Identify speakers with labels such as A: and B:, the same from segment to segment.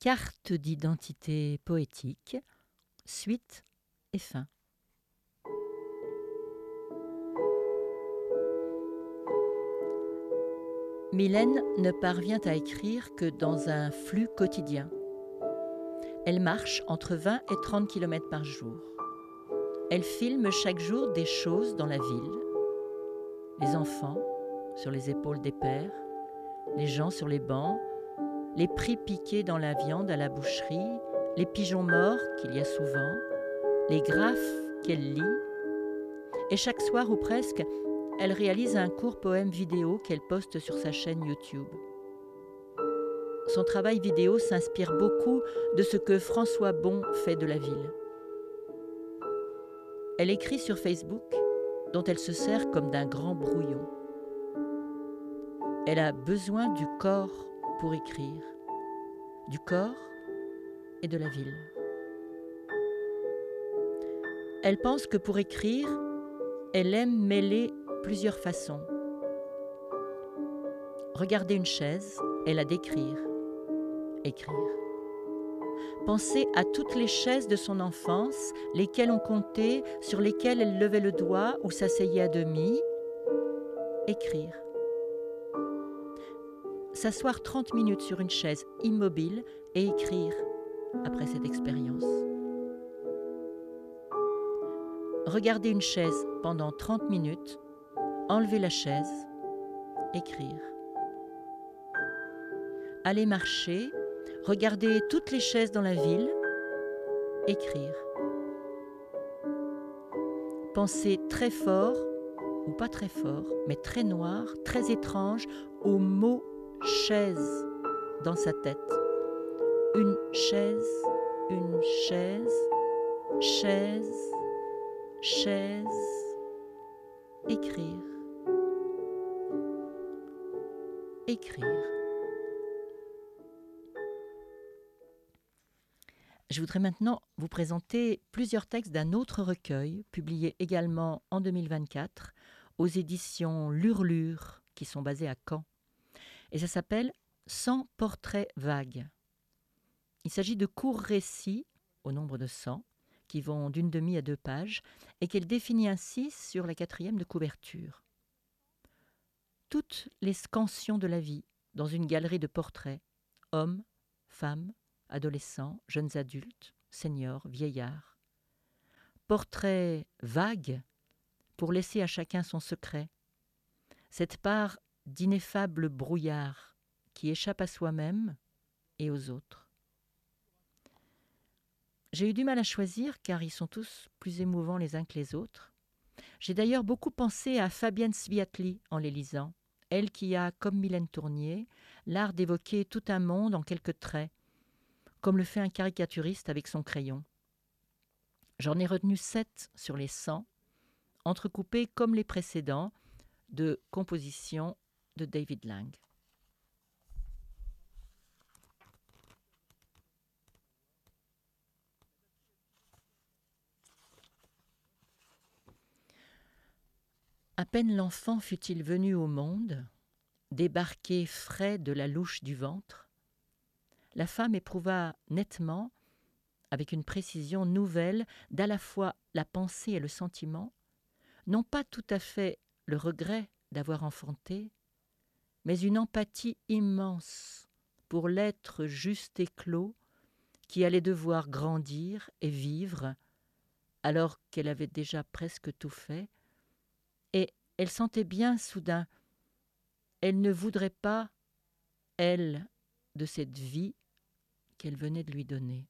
A: Carte d'identité poétique, suite et fin. Mylène ne parvient à écrire que dans un flux quotidien. Elle marche entre 20 et 30 km par jour. Elle filme chaque jour des choses dans la ville. Les enfants sur les épaules des pères, les gens sur les bancs, les prix piqués dans la viande à la boucherie, les pigeons morts qu'il y a souvent, les graphes qu'elle lit. Et chaque soir ou presque, elle réalise un court poème vidéo qu'elle poste sur sa chaîne YouTube. Son travail vidéo s'inspire beaucoup de ce que François Bon fait de la ville. Elle écrit sur Facebook, dont elle se sert comme d'un grand brouillon. Elle a besoin du corps pour écrire, du corps et de la ville. Elle pense que pour écrire, elle aime mêler plusieurs façons. Regarder une chaise et la décrire, écrire. Penser à toutes les chaises de son enfance, lesquelles on comptait, sur lesquelles elle levait le doigt ou s'asseyait à demi, écrire. S'asseoir 30 minutes sur une chaise immobile et écrire après cette expérience. Regarder une chaise pendant 30 minutes, enlever la chaise, écrire. Aller marcher, regarder toutes les chaises dans la ville, écrire. Penser très fort, ou pas très fort, mais très noir, très étrange, au mot chaise dans sa tête. Une chaise, chaise, chaise, écrire, écrire. Je voudrais maintenant vous présenter plusieurs textes d'un autre recueil, publié également en 2024, aux éditions L'Hurlure, qui sont basées à Caen. Et ça s'appelle « 100 portraits vagues ». Il s'agit de courts récits, au nombre de 100, qui vont d'une demi à 2 pages, et qu'elle définit ainsi sur la 4e de couverture. Toutes les scansions de la vie, dans une galerie de portraits, hommes, femmes, adolescents, jeunes adultes, seniors, vieillards. Portraits vagues pour laisser à chacun son secret. Cette part d'ineffable brouillard qui échappe à soi-même et aux autres. J'ai eu du mal à choisir car ils sont tous plus émouvants les uns que les autres. J'ai d'ailleurs beaucoup pensé à Fabienne Sviatly en les lisant, elle qui a, comme Mylène Tournier, l'art d'évoquer tout un monde en quelques traits, comme le fait un caricaturiste avec son crayon. J'en ai retenu 7 sur les 100, entrecoupés comme les précédents de compositions de David Lang. À peine l'enfant fut-il venu au monde, débarqué frais de la louche du ventre, la femme éprouva nettement, avec une précision nouvelle, d'à la fois la pensée et le sentiment, non pas tout à fait le regret d'avoir enfanté, mais une empathie immense pour l'être juste éclos qui allait devoir grandir et vivre alors qu'elle avait déjà presque tout fait, et elle sentait bien soudain, elle ne voudrait pas, elle, de cette vie qu'elle venait de lui donner.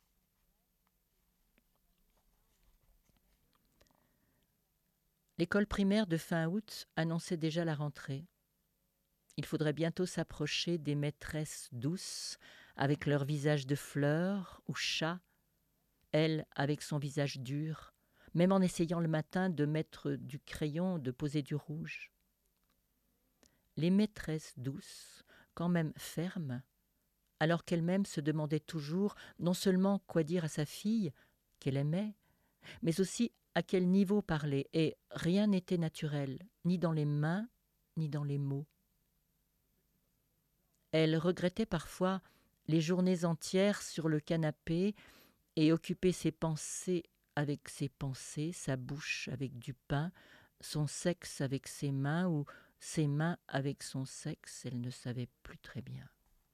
A: L'école primaire de fin août annonçait déjà la rentrée. Il faudrait bientôt s'approcher des maîtresses douces, avec leur visage de fleurs ou chat, elle avec son visage dur, même en essayant le matin de mettre du crayon, de poser du rouge. Les maîtresses douces, quand même fermes, alors qu'elle-même se demandait toujours non seulement quoi dire à sa fille, qu'elle aimait, mais aussi à quel niveau parler, et rien n'était naturel, ni dans les mains, ni dans les mots. Elle regrettait parfois les journées entières sur le canapé et occuper ses pensées avec ses pensées, sa bouche avec du pain, son sexe avec ses mains ou ses mains avec son sexe, elle ne savait plus très bien.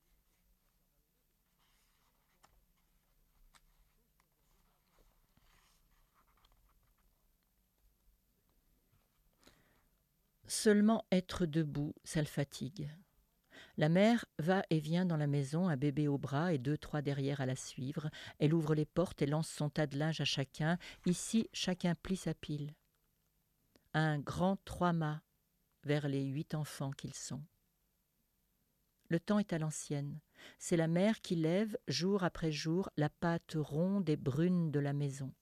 A: Seulement être debout, ça le fatigue. La mère va et vient dans la maison, un bébé au bras et 2, 3 derrière à la suivre. Elle ouvre les portes et lance son tas de linge à chacun. Ici, chacun plie sa pile. Un grand 3 mâts vers les 8 enfants qu'ils sont. Le temps est à l'ancienne. C'est la mère qui lève, jour après jour, la pâte ronde et brune de la maison.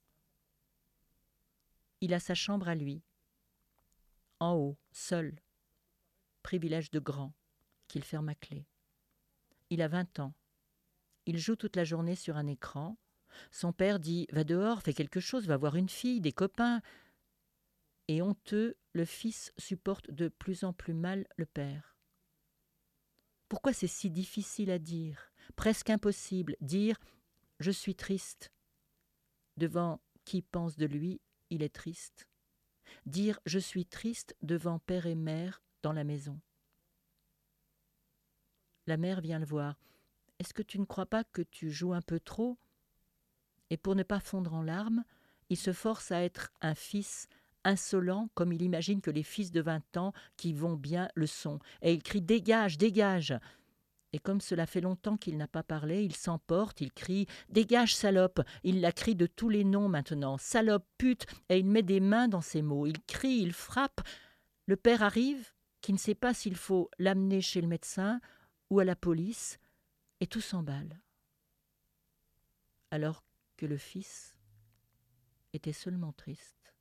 A: Il a sa chambre à lui, en haut, seul, privilège de grand, qu'il ferme à clé. Il a 20 ans. Il joue toute la journée sur un écran. Son père dit « Va dehors, fais quelque chose, va voir une fille, des copains ». Et honteux, le fils supporte de plus en plus mal le père. Pourquoi c'est si difficile à dire, presque impossible, dire « Je suis triste ». Devant qui pense de lui, il est triste. Dire « Je suis triste » devant père et mère dans la maison. La mère vient le voir. « Est-ce que tu ne crois pas que tu joues un peu trop ?» Et pour ne pas fondre en larmes, il se force à être un fils insolent comme il imagine que les fils de 20 ans qui vont bien le sont. Et il crie « Dégage, dégage !» Et comme cela fait longtemps qu'il n'a pas parlé, il s'emporte, il crie « Dégage, salope !» Il la crie de tous les noms maintenant. « Salope, pute !» Et il met des mains dans ses mots. Il crie, il frappe. Le père arrive, qui ne sait pas s'il faut l'amener chez le médecin ou à la police, et tout s'emballe. Alors que le fils était seulement triste.